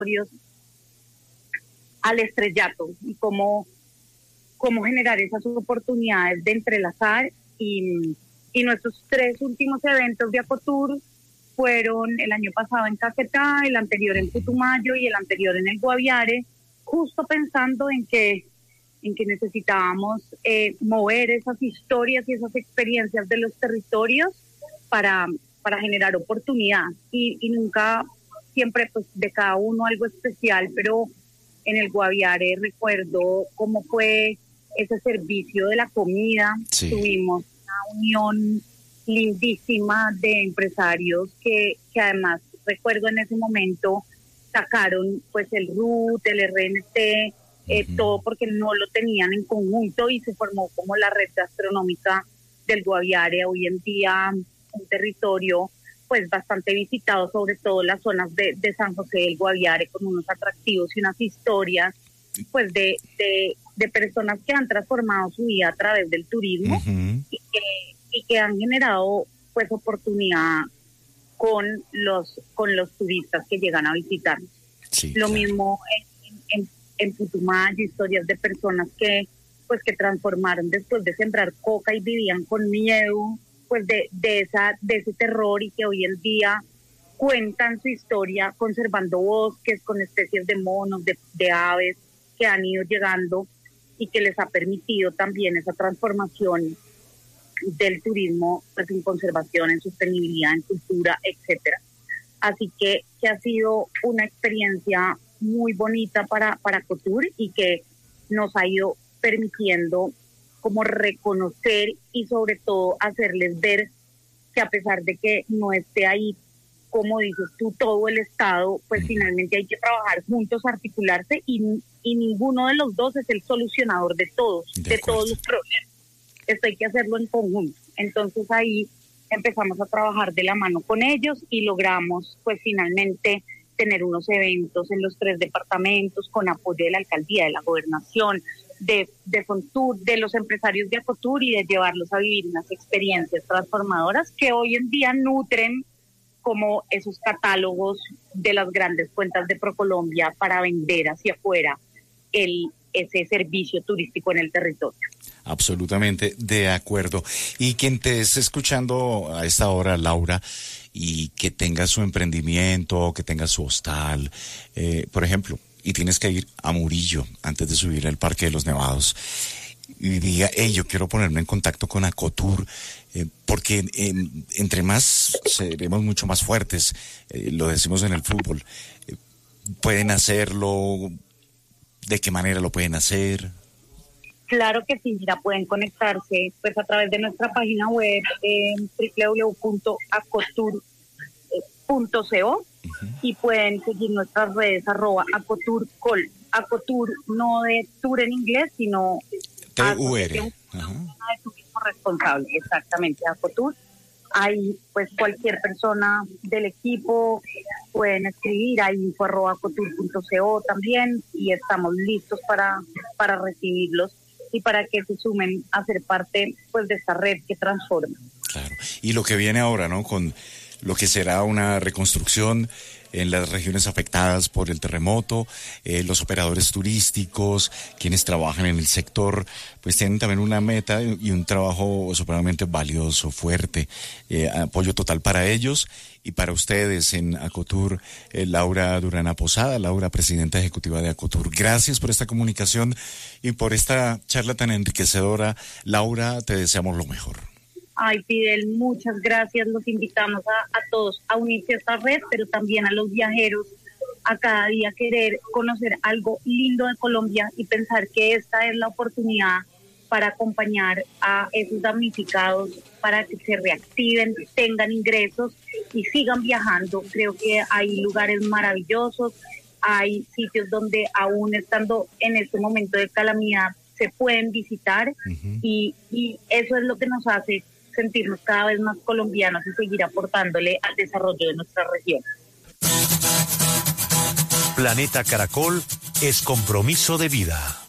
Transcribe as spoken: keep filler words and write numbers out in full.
al estrellato y cómo, cómo generar esas oportunidades de entrelazar y, y nuestros tres últimos eventos de Acotur fueron el año pasado en Caquetá, el anterior en Putumayo y el anterior en el Guaviare, justo pensando en que, en que necesitábamos eh, mover esas historias y esas experiencias de los territorios para, para generar oportunidad y, y nunca, siempre pues de cada uno algo especial, pero en el Guaviare recuerdo cómo fue ese servicio de la comida. Sí. Tuvimos una unión lindísima de empresarios que, que además recuerdo en ese momento sacaron pues el R U T, el R N T, eh, uh-huh. todo porque no lo tenían en conjunto y se formó como la red gastronómica del Guaviare. Hoy en día un territorio pues bastante visitado, sobre todo las zonas de, de San José del Guaviare, con unos atractivos y unas historias pues de, de, de personas que han transformado su vida a través del turismo uh-huh. y que y que han generado pues oportunidad con los con los turistas que llegan a visitarnos. Sí, lo claro. mismo en, en, en Putumayo, historias de personas que pues que transformaron después de sembrar coca y vivían con miedo pues de, de esa de ese terror y que hoy en día cuentan su historia conservando bosques con especies de monos, de, de aves que han ido llegando y que les ha permitido también esa transformación del turismo pues en conservación, en sostenibilidad, en cultura, etcétera. Así que, que ha sido una experiencia muy bonita para, para Acotur y que nos ha ido permitiendo como reconocer y sobre todo hacerles ver que a pesar de que no esté ahí, como dices tú, todo el Estado, pues finalmente hay que trabajar juntos, articularse y, y ninguno de los dos es el solucionador de todos, de, de todos los problemas. Esto hay que hacerlo en conjunto. Entonces ahí empezamos a trabajar de la mano con ellos y logramos pues finalmente tener unos eventos en los tres departamentos con apoyo de la alcaldía, de la gobernación, de, de Fontur, de los empresarios de Acotur y de llevarlos a vivir unas experiencias transformadoras que hoy en día nutren como esos catálogos de las grandes cuentas de ProColombia para vender hacia afuera el, ese servicio turístico en el territorio. Absolutamente de acuerdo. Y quien te esté escuchando a esta hora, Laura, y que tenga su emprendimiento, que tenga su hostal, eh, por ejemplo, y tienes que ir a Murillo antes de subir al Parque de los Nevados, y diga, hey, yo quiero ponerme en contacto con Acotur, eh, porque eh, entre más seremos mucho más fuertes, eh, lo decimos en el fútbol, eh, pueden hacerlo, ¿de qué manera lo pueden hacer? Claro que sí, mira, pueden conectarse pues a través de nuestra página web eh, doble u doble u doble u punto acotur punto co uh-huh. y pueden seguir nuestras redes arroba acoturcol, Acotur no de tour en inglés, sino T U R, uh-huh. de turismo responsable, exactamente, Acotur. Ahí pues cualquier persona del equipo pueden escribir a info arroba acotur punto co también y estamos listos para, para recibirlos y para que se sumen a ser parte pues de esta red que transforma. Claro, y lo que viene ahora, ¿no? Con lo que será una reconstrucción en las regiones afectadas por el terremoto, eh, los operadores turísticos, quienes trabajan en el sector, pues tienen también una meta y un trabajo supremamente valioso, fuerte, eh, apoyo total para ellos y para ustedes en Acotur. eh, Laura Durana Posada, Laura, presidenta ejecutiva de Acotur. Gracias por esta comunicación y por esta charla tan enriquecedora. Laura, te deseamos lo mejor. Ay, Fidel, muchas gracias. Los invitamos a, a todos a unirse a esta red, pero también a los viajeros a cada día querer conocer algo lindo de Colombia y pensar que esta es la oportunidad para acompañar a esos damnificados, para que se reactiven, tengan ingresos y sigan viajando. Creo que hay lugares maravillosos, hay sitios donde aún estando en este momento de calamidad se pueden visitar uh-huh. y, y eso es lo que nos hace sentirnos cada vez más colombianos y seguir aportándole al desarrollo de nuestra región. Planeta Caracol es compromiso de vida.